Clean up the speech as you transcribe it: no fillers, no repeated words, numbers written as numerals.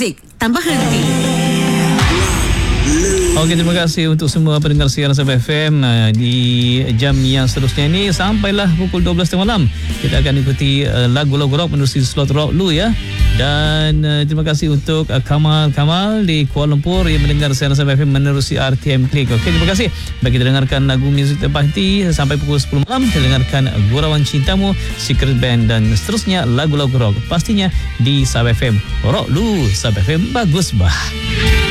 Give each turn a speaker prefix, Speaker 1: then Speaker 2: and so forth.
Speaker 1: muzik tanpa henti.
Speaker 2: Okey, terima kasih untuk semua pendengar siaran Sabah FM di jam yang seterusnya ini sampailah pukul 12 malam. Kita akan ikuti lagu-lagu rock menerusi slot rock dulu ya. Dan terima kasih untuk Kamal di Kuala Lumpur yang mendengar siaran Sabah FM menerusi RTM Klik. Okey, terima kasih. Bagi kita dengarkan lagu muzik tanpa henti sampai pukul 10 malam. Kita dengarkan Gurauan Cintamu, Secret Band dan seterusnya lagu-lagu rock. Pastinya di Sabah FM. Rock lu, Sabah FM bagus bah.